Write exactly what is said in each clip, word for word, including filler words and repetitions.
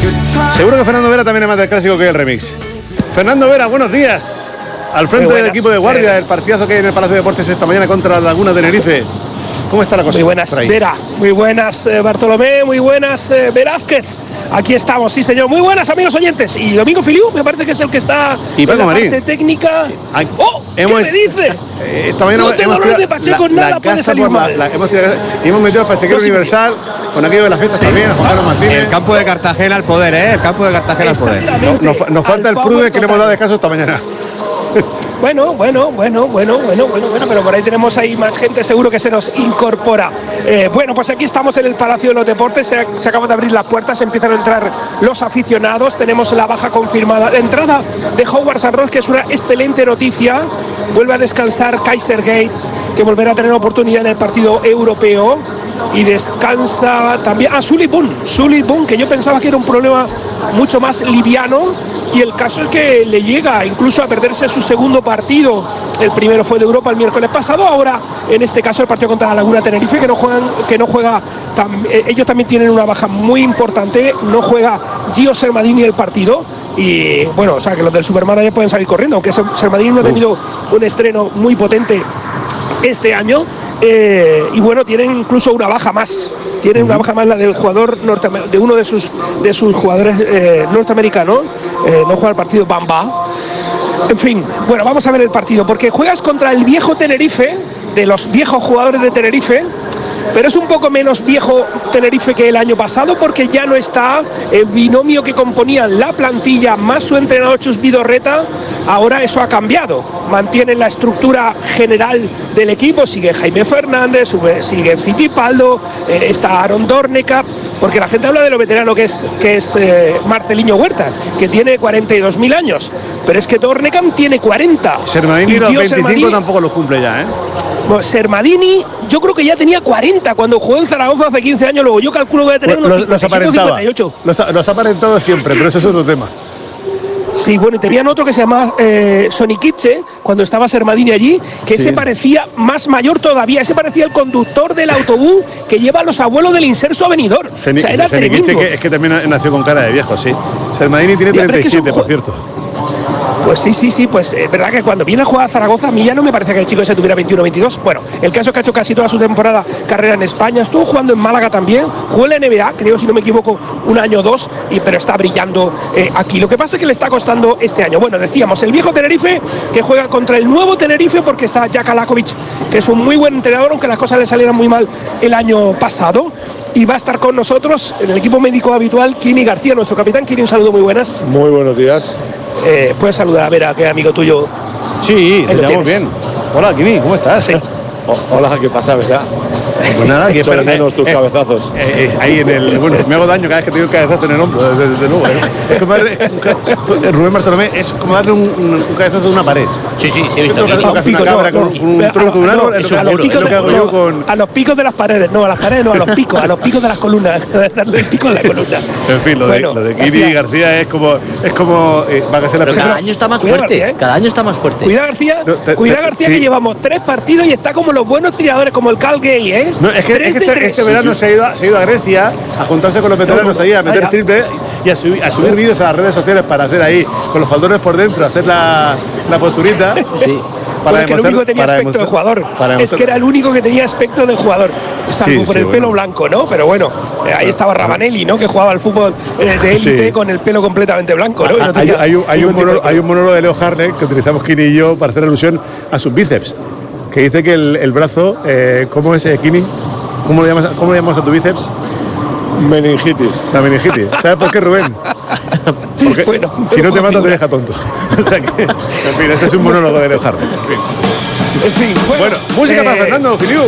Seguro que Fernando Vera también es más del clásico que el remix. Fernando Vera, buenos días. Al frente del equipo de guardia, el partidazo que hay en el Palacio de Deportes esta mañana contra la Laguna Tenerife. ¿Cómo está la cosa? Muy buenas, Vera. Muy buenas, eh, Bartolomé. Muy buenas, eh, Velázquez. Aquí estamos, sí señor. Muy buenas, amigos oyentes. Y Domingo Filiu, me parece que es el que está y en la Marín. parte técnica. Ay, ¡Oh! hemos, ¿Qué me dice? Eh, esta mañana no tengo dolor de Pacheco, la, nada la puede salir la, mal. La, hemos, y hemos metido al Pachequero no, Universal sí. Con aquello de las fiestas sí. También, Juan Carlos Martínez. El campo de Cartagena al poder, ¿eh? El campo de Cartagena al poder. No, nos, nos falta el Prude que le hemos dado descanso esta mañana. Bueno, bueno, bueno, bueno, bueno, bueno, bueno, pero por ahí tenemos ahí más gente, seguro que se nos incorpora. Eh, bueno, pues aquí estamos en el Palacio de los Deportes, se, se acaban de abrir las puertas, empiezan a entrar los aficionados, tenemos la baja confirmada. La entrada de Howard Sanroz, que es una excelente noticia, vuelve a descansar Kaiser Gates, que volverá a tener oportunidad en el partido europeo. Y descansa también a Sully Boone, Sully Boone, que yo pensaba que era un problema mucho más liviano, y el caso es que le llega incluso a perderse su segundo partido. El primero fue de Europa el miércoles pasado, ahora en este caso el partido contra la Laguna Tenerife, que no juegan, que no juega, tam, eh, ellos también tienen una baja muy importante, no juega Gio Sermadini el partido. Y bueno, o sea que los del Supermanager pueden salir corriendo, aunque Sermadini no ha tenido un estreno muy potente este año. Eh, y bueno, tienen incluso una baja más, tienen una baja más la del jugador de uno de sus de sus jugadores eh, norteamericanos, eh, no juega el partido Bamba. En fin, bueno, vamos a ver el partido, porque juegas contra el viejo Tenerife, de los viejos jugadores de Tenerife, pero es un poco menos viejo Tenerife que el año pasado, porque ya no está el binomio que componían la plantilla más su entrenador Chus Vidorreta. Ahora eso ha cambiado, mantienen la estructura general del equipo, sigue Jaime Fernández, sigue Fittipaldo, eh, está Aaron Dorneca, porque la gente habla de lo veterano que es, que es eh, Marceliño Huerta, que tiene cuarenta y dos mil años, pero es que Dorneca tiene cuarenta. Sermadini los veinticinco Sermadini, tampoco los cumple ya, ¿eh? Bueno, Sermadini yo creo que ya tenía cuarenta cuando jugó en Zaragoza hace quince años, luego yo calculo que voy a tener unos los, cincuenta y cinco, cincuenta y ocho. Los, los ha aparentado siempre, pero eso es otro tema. Sí, bueno, y tenían otro que se llamaba eh, Sonikiche, cuando estaba Sermadini allí, que sí. Ese parecía más mayor todavía, ese parecía el conductor del autobús que lleva a los abuelos del Inserso a Benidorm. Seni, o sea, era Sonikiche, que, es que también nació con cara de viejo, sí. Sermadini tiene treinta y siete, por cierto. Pues sí, sí, sí, pues es verdad que cuando viene a jugar a Zaragoza, a mí ya no me parece que el chico ese tuviera veintiuno, veintidós. Bueno, el caso es que ha hecho casi toda su temporada carrera en España, estuvo jugando en Málaga también, jugó en la N B A, creo, si no me equivoco, un año o dos, y, pero está brillando eh, aquí. Lo que pasa es que le está costando este año. Bueno, decíamos, el viejo Tenerife, que juega contra el nuevo Tenerife, porque está Jack Alakovic, que es un muy buen entrenador, aunque las cosas le salieron muy mal el año pasado. Y va a estar con nosotros en el equipo médico habitual Kini García, nuestro capitán. Kini, un saludo, muy buenas. Muy buenos días. Eh, Puedes saludar a Vera, que es amigo tuyo. Sí, le llamamos bien. Hola, Kini, ¿cómo estás? Sí. Oh, hola, ¿qué pasa, verdad? Pues nada, que pero menos tus eh, cabezazos. Eh, eh, ahí en el. Bueno, me hago daño cada vez que te doy un cabezazo en el hombro, desde, desde luego. ¿eh? Es como darle, un, Rubén Bartolomé, es como darle un, un, un cabezazo de una pared. Sí, sí, sí, he visto. Lo que, lo que hace una cabra con, con un tronco de un árbol, es lo que hago yo con. A los picos de las paredes, no, a las paredes no, a los picos, a los picos de las columnas, darle el pico en la columna. En fin, lo de, bueno, lo de Kini García es como. Es como eh, va a ser la Pero cada año está más fuerte, García, ¿eh? Cada año está más fuerte. Cuidado, García, no, te, cuidado, García, sí. Que llevamos tres partidos y está como los buenos tiradores, como el Cal Gay, ¿eh? No, es que, es que este, este verano se ha, ido, se ha ido a Grecia a juntarse con los veteranos no, no, ahí, a meter triple y a, subir, a subir vídeos a las redes sociales para hacer ahí, con los faldones por dentro, hacer la, la posturita. Sí. Para demostrar, el único que tenía aspecto de jugador. Es que era el único que tenía aspecto de jugador, salvo sí, por sí, el bueno. pelo blanco, ¿no? Pero bueno, eh, ahí estaba Ravanelli, ¿no? Que jugaba al fútbol eh, de élite sí. con el pelo completamente blanco, ¿no? no hay, hay, un, hay, un monólogo, hay un monólogo de Leo Harley que utilizamos Kini y yo para hacer alusión a sus bíceps, que dice que el, el brazo, eh, ¿cómo es, eh, Kini? ¿Cómo le, llamas, ¿Cómo le llamamos a tu bíceps? Meningitis. La meningitis. ¿Sabes por qué, Rubén? Porque bueno, si no te mata, te deja tonto. O sea que, en fin, ese es un monólogo de Leo Harley. En fin, en fin bueno, bueno, música eh, para Fernando Filiu.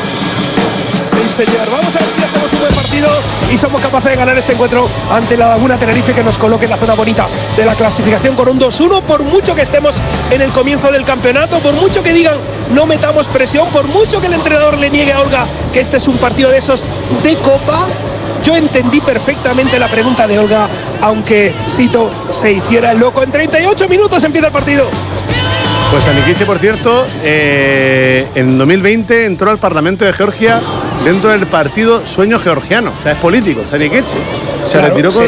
Sí, señor. Vamos a ver si hacemos un buen partido y somos capaces de ganar este encuentro ante la Laguna Tenerife, que nos coloque en la zona bonita de la clasificación con un dos uno. Por mucho que estemos en el comienzo del campeonato, por mucho que digan no metamos presión, por mucho que el entrenador le niegue a Olga que este es un partido de esos de Copa, yo entendí perfectamente la pregunta de Olga, aunque Sito se hiciera el loco. En treinta y ocho minutos empieza el partido. Pues Sanikiche, por cierto, eh, en dos mil veinte entró al Parlamento de Georgia dentro del partido Sueño Georgiano. O sea, es político, Sanikiche. Se, claro, retiró con,